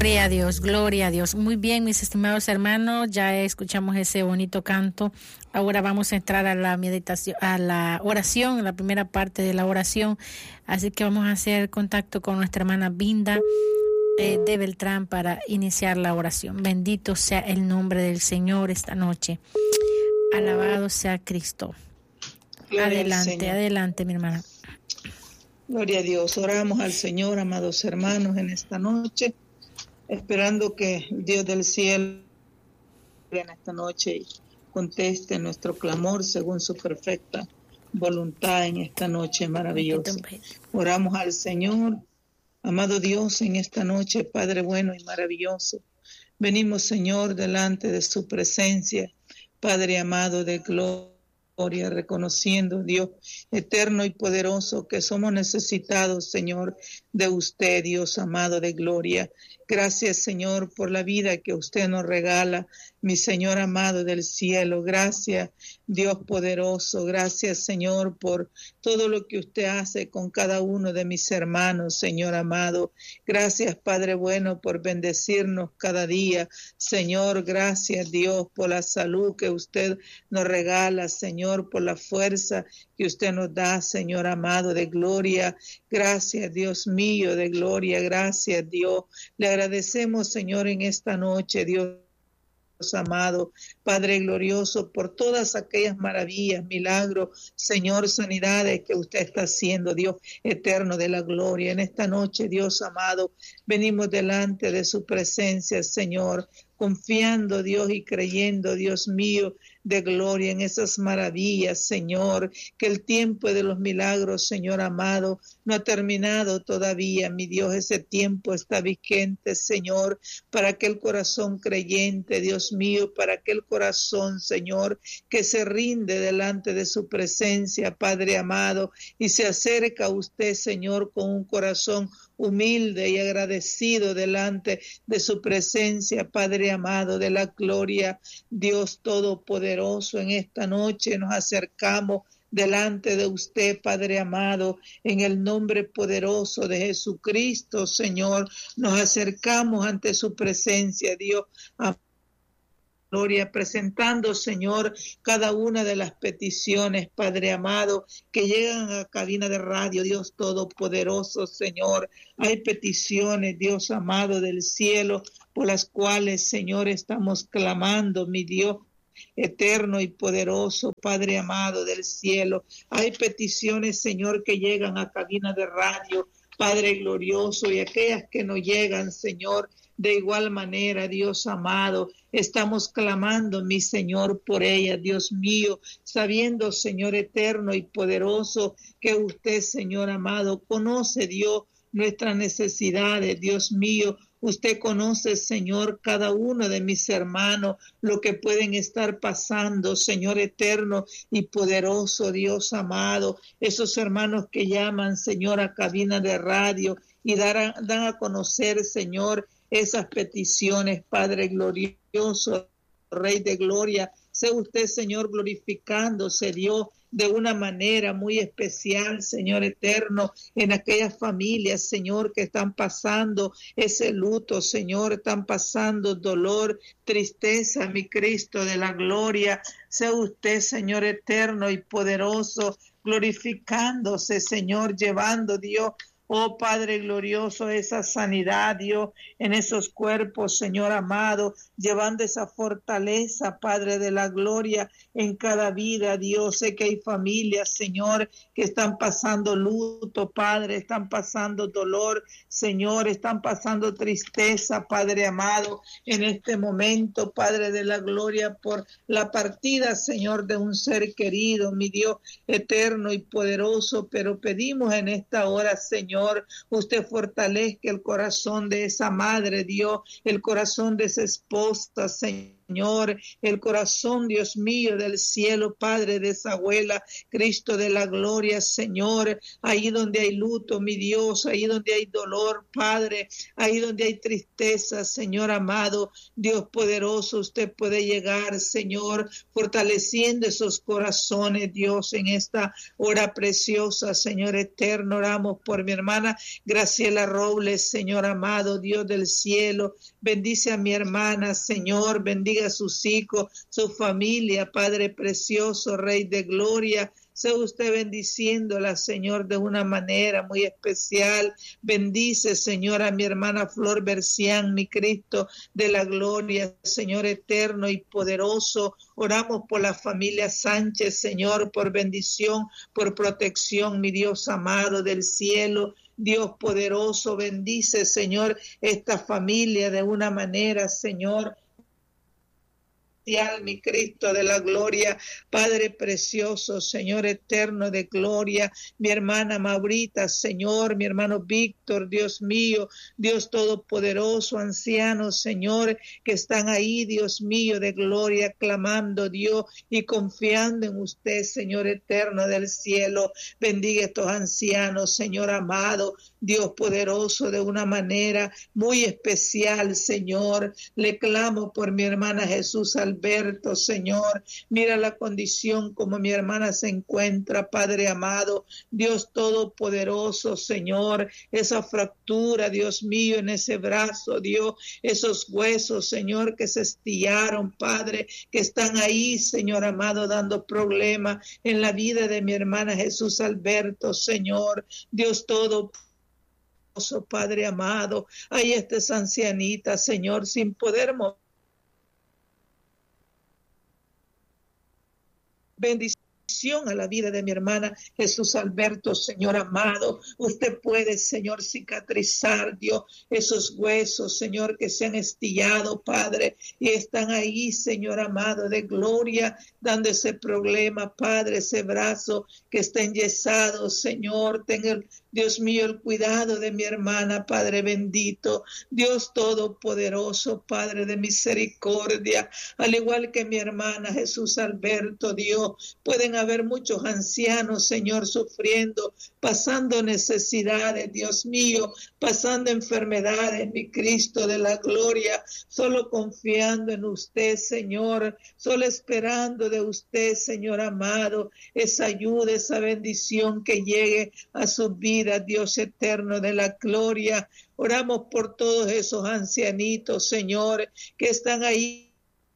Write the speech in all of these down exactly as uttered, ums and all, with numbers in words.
Gloria a Dios, gloria a Dios. Muy bien, mis estimados hermanos, ya escuchamos ese bonito canto. Ahora vamos a entrar a la meditación, a la oración, a la primera parte de la oración. Así que vamos a hacer contacto con nuestra hermana Binda eh, de Beltrán para iniciar la oración. Bendito sea el nombre del Señor esta noche. Alabado sea Cristo. Gloria adelante, adelante, mi hermana. Gloria a Dios. Oramos al Señor, amados hermanos, en esta noche, esperando que el Dios del cielo en esta noche y conteste nuestro clamor según su perfecta voluntad en esta noche maravillosa. Oramos al Señor, amado Dios, en esta noche, Padre bueno y maravilloso. Venimos, Señor, delante de su presencia, Padre amado de gloria, reconociendo, Dios eterno y poderoso, que somos necesitados, Señor, de usted, Dios amado de gloria. Gracias, Señor, por la vida que usted nos regala, mi Señor amado del cielo. Gracias, Dios poderoso. Gracias, Señor, por todo lo que usted hace con cada uno de mis hermanos, Señor amado. Gracias, Padre bueno, por bendecirnos cada día. Señor, gracias, Dios, por la salud que usted nos regala, Señor, por la fuerza que usted nos da, Señor amado de gloria. Gracias, Dios mío de gloria. Gracias, Dios. Le agradecemos, Señor, en esta noche, Dios amado, Padre glorioso, por todas aquellas maravillas, milagros, Señor, sanidades que usted está haciendo, Dios eterno de la gloria. En esta noche, Dios amado, venimos delante de su presencia, Señor, confiando, Dios, y creyendo, Dios mío, de gloria en esas maravillas, Señor, que el tiempo de los milagros, Señor amado, no ha terminado todavía, mi Dios. Ese tiempo está vigente, Señor, para aquel corazón creyente, Dios mío, para aquel corazón, Señor, que se rinde delante de su presencia, Padre amado, y se acerca a usted, Señor, con un corazón humilde y agradecido delante de su presencia, Padre amado de la gloria, Dios todopoderoso. En esta noche nos acercamos delante de usted, Padre amado, en el nombre poderoso de Jesucristo, Señor, nos acercamos ante su presencia, Dios amado. Gloria, presentando, Señor, cada una de las peticiones, Padre amado, que llegan a cabina de radio, Dios todopoderoso, Señor. Hay peticiones, Dios amado del cielo, por las cuales, Señor, estamos clamando, mi Dios eterno y poderoso, Padre amado del cielo. Hay peticiones, Señor, que llegan a cabina de radio, Padre glorioso, y aquellas que no llegan, Señor, de igual manera, Dios amado, estamos clamando, mi Señor, por ella, Dios mío, sabiendo, Señor eterno y poderoso, que usted, Señor amado, conoce, Dios, nuestras necesidades, Dios mío. Usted conoce, Señor, cada uno de mis hermanos, lo que pueden estar pasando, Señor eterno y poderoso, Dios amado. Esos hermanos que llaman, Señor, a cabina de radio y dan a, dan a conocer, Señor, esas peticiones, Padre glorioso, Rey de gloria. Sea usted, Señor, glorificándose, Dios, de una manera muy especial, Señor eterno, en aquellas familias, Señor, que están pasando ese luto, Señor, están pasando dolor, tristeza, mi Cristo de la gloria. Sea usted, Señor eterno y poderoso, glorificándose, Señor, llevando, Dios, oh Padre glorioso, esa sanidad, Dios, en esos cuerpos, Señor amado, llevando esa fortaleza, Padre de la gloria, en cada vida, Dios. Sé que hay familias, Señor, que están pasando luto, Padre, están pasando dolor, Señor, están pasando tristeza, Padre amado, en este momento, Padre de la gloria, por la partida, Señor, de un ser querido, mi Dios eterno y poderoso, pero pedimos en esta hora, Señor, usted fortalezca el corazón de esa madre, Dios, el corazón de esa esposa, Señor. Señor, el corazón, Dios mío, del cielo, Padre, de esa abuela, Cristo de la gloria, Señor, ahí donde hay luto, mi Dios, ahí donde hay dolor, Padre, ahí donde hay tristeza, Señor amado, Dios poderoso, usted puede llegar, Señor, fortaleciendo esos corazones, Dios, en esta hora preciosa, Señor eterno, oramos por mi hermana Graciela Robles, Señor amado, Dios del cielo, bendice a mi hermana, Señor, bendiga a sus hijos, su familia, Padre precioso, Rey de gloria, sea usted bendiciéndola, Señor, de una manera muy especial. Bendice, Señor, a mi hermana Flor Bercián, mi Cristo de la gloria, Señor eterno y poderoso. Oramos por la familia Sánchez, Señor, por bendición, por protección, mi Dios amado del cielo. Dios poderoso, bendice, Señor, esta familia de una manera, Señor, mi Cristo de la gloria, Padre precioso, Señor eterno de gloria, mi hermana Maurita, Señor, mi hermano Víctor, Dios mío, Dios todopoderoso, ancianos, Señor, que están ahí, Dios mío, de gloria, clamando, Dios, y confiando en usted, Señor eterno del cielo. Bendiga a estos ancianos, Señor amado, Dios poderoso, de una manera muy especial, Señor. Le clamo por mi hermana Jesús Alberto, Señor. Mira la condición como mi hermana se encuentra, Padre amado, Dios todopoderoso, Señor. Esa fractura, Dios mío, en ese brazo, Dios, esos huesos, Señor, que se estillaron, Padre, que están ahí, Señor amado, dando problemas en la vida de mi hermana Jesús Alberto, Señor. Dios todopoderoso, Padre amado, ahí está esa ancianita, Señor, sin poder mover. Bendición a la vida de mi hermana Jesús Alberto, Señor amado. Usted puede, Señor, cicatrizar, Dios, esos huesos, Señor, que se han estillado, Padre, y están ahí, Señor amado, de gloria, dando ese problema, Padre, ese brazo que está enyesado, Señor. Tenga el Dios mío, el cuidado de mi hermana, Padre bendito, Dios todopoderoso, Padre de misericordia, al igual que mi hermana Jesús Alberto, Dios, pueden haber muchos ancianos, Señor, sufriendo, pasando necesidades, Dios mío, pasando enfermedades, mi Cristo de la gloria, solo confiando en usted, Señor, solo esperando de usted, Señor amado, esa ayuda, esa bendición que llegue a su vida, Dios eterno de la gloria. Oramos por todos esos ancianitos, Señor, que están ahí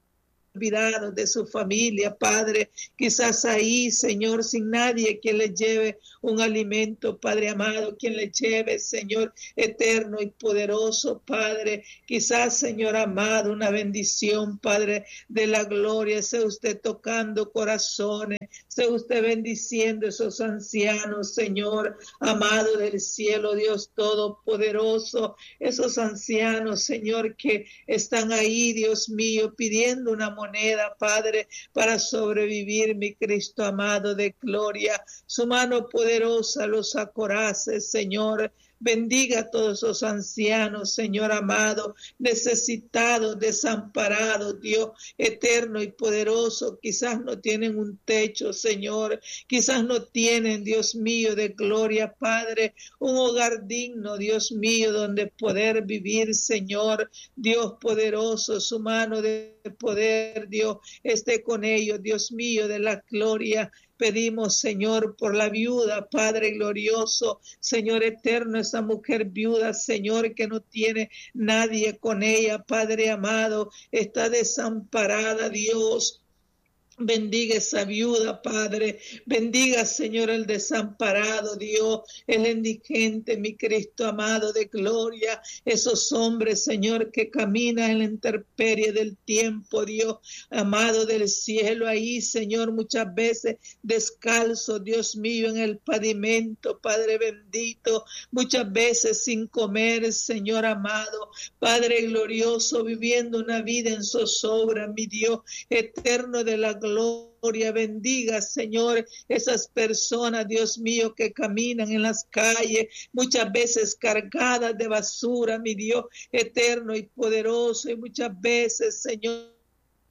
olvidados de su familia, Padre, quizás ahí, Señor, sin nadie quien les lleve un alimento, Padre amado, quien les lleve, Señor, eterno y poderoso, Padre, quizás, Señor amado, una bendición, Padre de la gloria, sea usted tocando corazones, sea usted bendiciendo esos ancianos, Señor, amado del cielo, Dios todopoderoso, esos ancianos, Señor, que están ahí, Dios mío, pidiendo una moneda, Padre, para sobrevivir, mi Cristo amado de gloria. Su mano poderosa los acorace, Señor. Bendiga a todos esos ancianos, Señor amado, necesitados, desamparados, Dios eterno y poderoso. Quizás no tienen un techo, Señor. Quizás no tienen, Dios mío, de gloria, Padre, un hogar digno, Dios mío, donde poder vivir, Señor. Dios poderoso, su mano de poder, Dios, esté con ellos, Dios mío, de la gloria. Pedimos, Señor, por la viuda, Padre glorioso, Señor eterno, esa mujer viuda, Señor, que no tiene nadie con ella, Padre amado, está desamparada, Dios. Bendiga esa viuda, Padre. Bendiga, Señor, el desamparado, Dios, el indigente, mi Cristo amado de gloria. Esos hombres, Señor, que caminan en la intemperie del tiempo, Dios, amado del cielo. Ahí, Señor, muchas veces descalzo, Dios mío, en el pavimento, Padre bendito. Muchas veces sin comer, Señor amado. Padre glorioso, viviendo una vida en zozobra, mi Dios eterno de la gloria. Gloria, bendiga, Señor, esas personas, Dios mío, que caminan en las calles, muchas veces cargadas de basura, mi Dios eterno y poderoso, y muchas veces, Señor,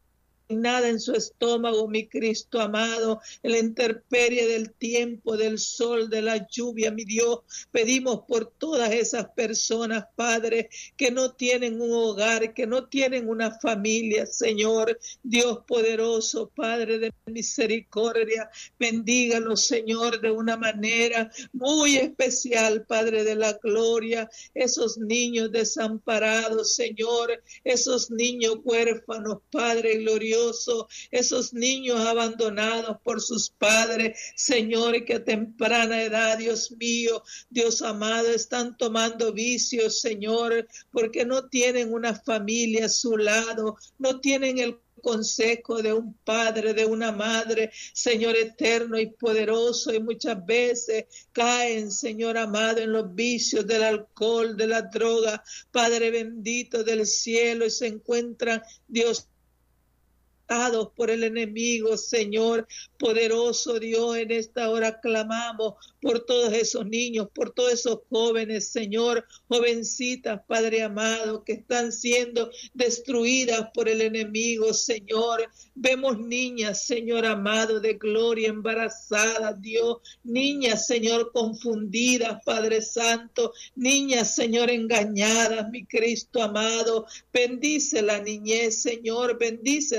nada en su estómago, mi Cristo amado, en la intemperie del tiempo, del sol, de la lluvia, mi Dios. Pedimos por todas esas personas, Padre, que no tienen un hogar, que no tienen una familia, Señor. Dios poderoso, Padre de misericordia, bendígalos, Señor, de una manera muy especial, Padre de la gloria. Esos niños desamparados, Señor, esos niños huérfanos, Padre glorioso, esos niños abandonados por sus padres, Señor, que a temprana edad, Dios mío, Dios amado, están tomando vicios, Señor, porque no tienen una familia a su lado, no tienen el consejo de un padre, de una madre, Señor eterno y poderoso, y muchas veces caen, Señor amado, en los vicios del alcohol, de la droga, Padre bendito del cielo, y se encuentran, Dios, por el enemigo, Señor, poderoso Dios, en esta hora clamamos por todos esos niños, por todos esos jóvenes, Señor, jovencitas, Padre amado, que están siendo destruidas por el enemigo, Señor. Vemos niñas, Señor amado, de gloria, embarazadas, Dios, niñas, Señor, confundidas, Padre Santo, niñas, Señor, engañadas, mi Cristo amado. Bendice la niñez, Señor, bendice